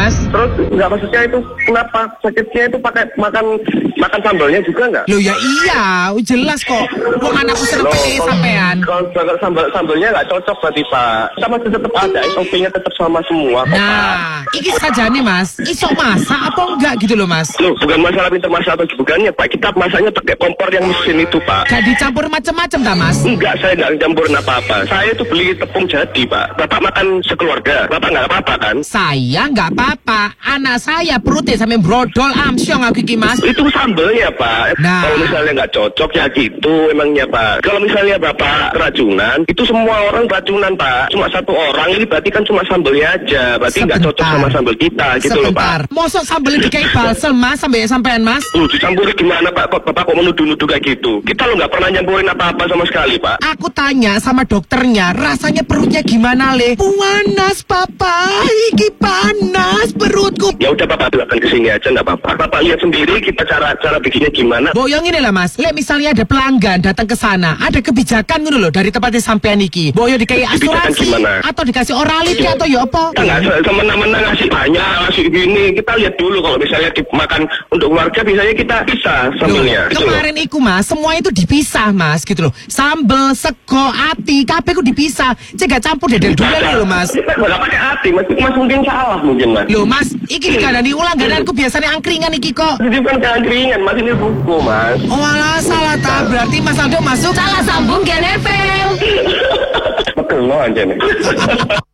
mas. Terus nggak, maksudnya itu kenapa sakitnya itu pakai makan sambalnya juga nggak? Loh ya iya, jelas kok. Wong anakku seneng pakai sampean. Kalau sambalnya nggak cocok berarti Pak. Kita masih tetap ada, SOP-nya tetap sama semua kok, Pak. Nah, iki saja nih mas, iso masak apa enggak gitu loh mas? Loh, bukan masalah pintar masak atau bukannya Pak. Kita masaknya pakai kompor yang mesin itu Pak. Gak dicampur macam-macam tak mas? Enggak, saya nggak campurin apa-apa. Saya itu beli tepung jadi Pak. Bapak makan sekeluarga, Bapak nggak apa-apa kan? Saya nggak apa-apa, anak saya perutnya sampai brodol amsyong aku iki mas. Itu sambelnya Pak. Nah. Kalau misalnya nggak cocok ya gitu emangnya Pak. Kalau misalnya Bapak keracunan, itu semua orang keracunan Pak. Cuma satu orang, ini berarti kan cuma sambelnya aja. Berarti nggak cocok sama sambel kita gitu loh Pak. Mosok sambelnya dikai balsel mas, sampean mas? Dicampuri gimana Pak? Bapak kok menuduh-nuduh kayak gitu? Kita lo nggak pernah nyampurin apa-apa sama sekali Pak. Aku tanya sama dokternya, rasanya perutnya gimana le? Panas papa, iki panas perutku. Ya udah Bapak bilang ke sini aja nggak apa-apa. Bapak lihat sendiri kita cara bikinnya gimana. Boyong ini lah mas, le misalnya ada pelanggan datang ke sana, ada kebijakan gitu loh dari tempatnya sampean iki. Boyong dikai asuransi atau dikasih orality atau ya apa? Kita nggak semena-mena ngasih banyak, ngasih gini. Kita lihat dulu kalau misalnya dimakan untuk keluarga, misalnya kita pisah sambelnya. Kemarin iku mas, semua itu dipisah mas gitu loh. Sambel, sego, ati, kabeh ku dipisah. Cek gak campur dedel-dedel loh mas. Kita nggak pakai ati, mas mungkin salah mungkin mas. Loh mas, iki dikandani ulang gadanku biasanya angkringan iki kok. Jadi kan angkringan, mas ini buku mas. Oh alah salah tak, berarti Mas Aldo masuk salah sambung Gen FM. Betul loh aja nih.